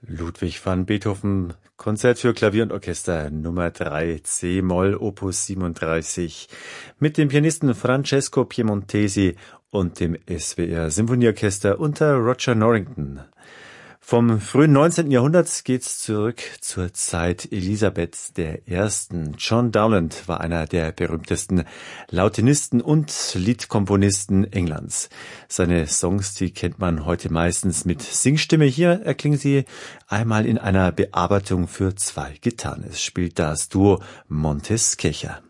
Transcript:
Ludwig van Beethoven, Konzert für Klavier und Orchester Nummer 3, C-Moll, Opus 37, mit dem Pianisten Francesco Piemontesi und dem SWR Symphonieorchester unter Roger Norrington. Vom frühen 19. Jahrhundert geht's zurück zur Zeit Elisabeths I. John Dowland war einer der berühmtesten Lautenisten und Liedkomponisten Englands. Seine Songs, die kennt man heute meistens mit Singstimme. Hier erklingen sie einmal in einer Bearbeitung für 2 Gitarren. Es spielt das Duo Monteskecher.